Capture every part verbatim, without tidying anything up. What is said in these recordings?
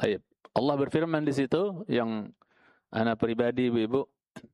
Baik. Allah berfirman di situ yang ana pribadi Ibu-ibu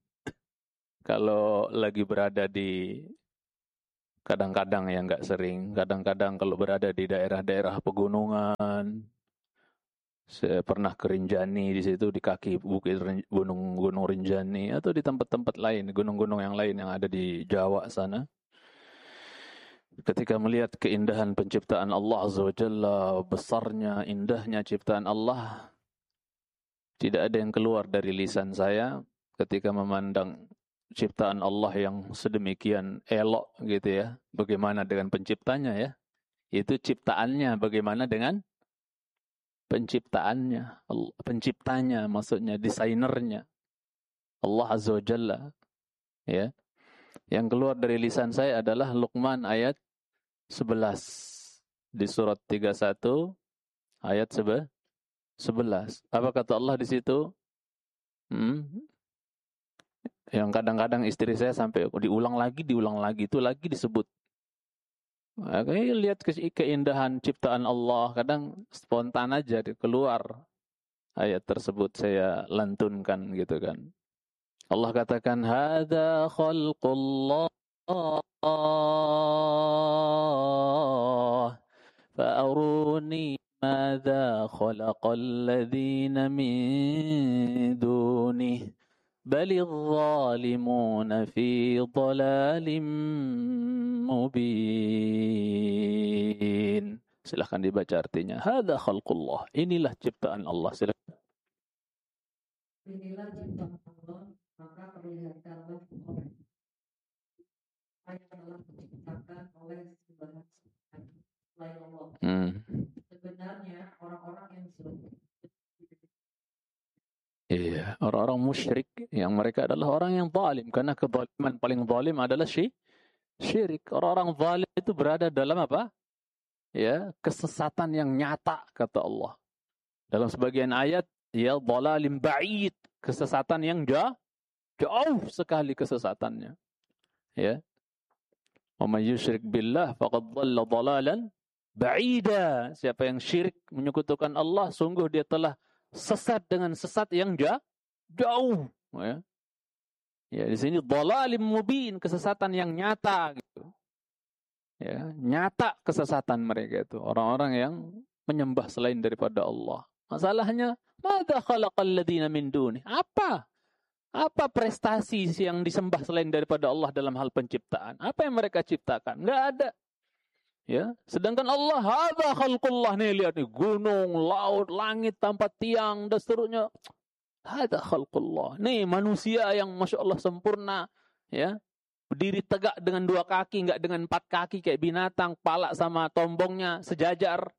kalau lagi berada di kadang-kadang ya nggak sering, kadang-kadang kalau berada di daerah-daerah pegunungan, saya pernah ke Rinjani di situ di kaki bukit gunung Gunung Rinjani atau di tempat-tempat lain, gunung-gunung yang lain yang ada di Jawa sana. Ketika melihat keindahan penciptaan Allah Azza wa Jalla, besarnya, indahnya ciptaan Allah, tidak ada yang keluar dari lisan saya ketika memandang ciptaan Allah yang sedemikian elok gitu ya. Bagaimana dengan penciptanya ya? Itu ciptaannya, bagaimana dengan penciptaannya, penciptanya maksudnya desainernya Allah Azza wa Jalla ya. Yang keluar dari lisan saya adalah Luqman ayat sebelas di surat tiga puluh satu ayat sebelas. Apa kata Allah di situ? Hmm? Yang kadang-kadang istri saya sampai diulang lagi, diulang lagi itu lagi disebut. Oke, lihat keindahan ciptaan Allah, kadang spontan aja keluar ayat tersebut saya lantunkan gitu kan. Allah katakan hadza khalqullah fa'aruni madza khalaqal ladzina min dunih balidh zalimuna fi dhalalin mubin. Silahkan dibaca artinya. Hadza khalqullah. Inilah ciptaan Allah. Silakan. Inilah ciptaan Allah, maka perlihatkanlah orang yang telah diciptakan oleh sembahan selain Allah. Hmm. Sebenarnya orang-orang yang sudah Iya, orang-orang musyrik yang mereka adalah orang yang zalim karena kezaliman paling zalim adalah syi- syirik. Orang-orang zalim itu berada dalam apa? Ya, kesesatan yang nyata kata Allah. Dalam sebagian ayat, ya dhalalim ba'id, kesesatan yang jauh, jauh sekali kesesatannya. Ya. Wa may yusyrik billah faqad dhalla dhalalan ba'ida. Siapa yang syirik menyekutukan Allah, sungguh dia telah sesat dengan sesat yang jauh. Jauh, ya. Ya, di sini dhalalim mubin, kesesatan yang nyata gitu. Ya, nyata kesesatan mereka itu, orang-orang yang menyembah selain daripada Allah. Masalahnya, madza khalaqal ladzina min duni? Apa? Apa prestasi yang disembah selain daripada Allah dalam hal penciptaan? Apa yang mereka ciptakan? Enggak ada. Ya, sedangkan Allah hadza khalqullah, nih lihat nih gunung, laut, langit tanpa tiang dan seterusnya. Hadza khalqullah. Nih manusia yang Masya Allah sempurna, ya. Berdiri tegak dengan dua kaki, enggak dengan empat kaki kayak binatang, kepala sama tombongnya sejajar.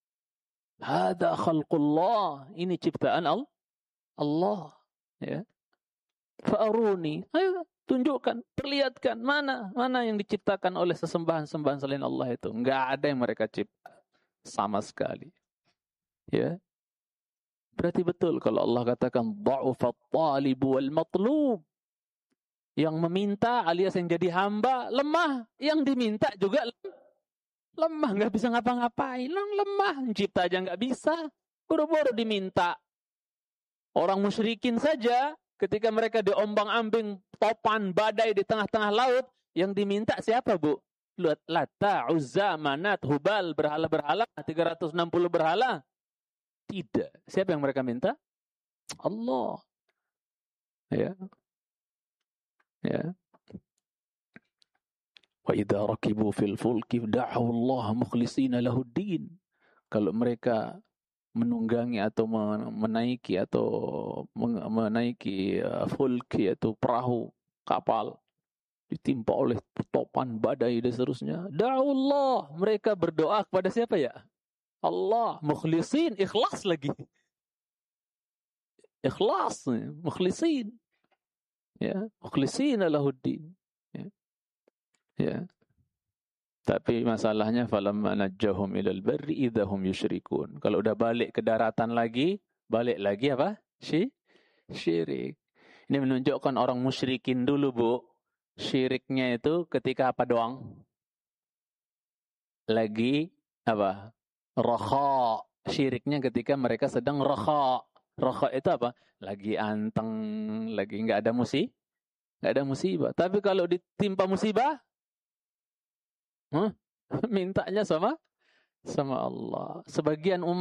Hadza khalqullah. Ini ciptaan Allah. Ya. Fa'aruni. Ayo tunjukkan, perlihatkan mana mana yang diciptakan oleh sesembahan-sembahan selain Allah itu. Enggak ada yang mereka cipta sama sekali. Ya. Berarti betul kalau Allah katakan dha'ufat talibu wal matlub. Yang meminta alias yang jadi hamba lemah, yang diminta juga lemah, nggak bisa ngapa-ngapain, lemah, cipta aja nggak bisa, buru-buru diminta. Orang musyrikin saja ketika mereka diombang-ambing topan badai di tengah-tengah laut, yang diminta siapa, Bu? Lata, Uzza, Manat, Hubal, berhala-berhala, tiga ratus enam puluh berhala. Tidak. Siapa yang mereka minta? Allah. Ya. Ya. Wa idza rakibu fil fulki da'u Allah mukhlishina lahuddin. Kalau mereka menunggangi atau menaiki atau menaiki fulki atau perahu kapal ditimpa oleh topan badai dan seterusnya, da'u Allah, mereka berdoa kepada siapa ya? Allah, mukhlisin, ikhlas lagi. Ikhlas, mukhlisin. Ya, mukhlishina lahuddin. Ya. Ya. Tapi masalahnya falamma najjahum ilal barri idzahum yusyrikun. Kalau udah balik ke daratan lagi, balik lagi apa? Syi syirik. Ini menunjukkan orang musyrikin dulu, Bu. Syiriknya itu ketika apa doang? Lagi apa? Raha, syiriknya ketika mereka sedang rakha. Rakha itu apa? Lagi anteng, lagi nggak ada musibah, nggak ada musibah. Tapi kalau ditimpa musibah, huh? Mintanya sama sama Allah. Sebagian umat